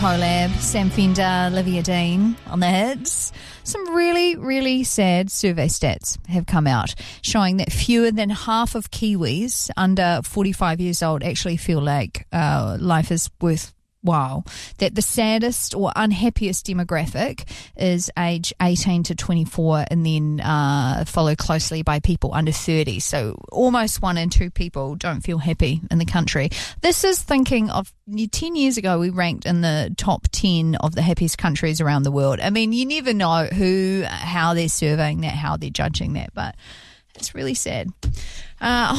Collab, Sam Fender, Olivia Dean on the hits. Some really, really sad survey stats have come out showing that fewer than half of Kiwis under 45 years old actually feel like life is worthwhile. That the saddest or unhappiest demographic is age 18 to 24 and then followed closely by people under 30. So almost 1 in 2 people don't feel happy in the country. This is thinking of 10 years ago, we ranked in the top 10 of the happiest countries around the world. I mean, you never know how they're surveying that, how they're judging that, but it's really sad.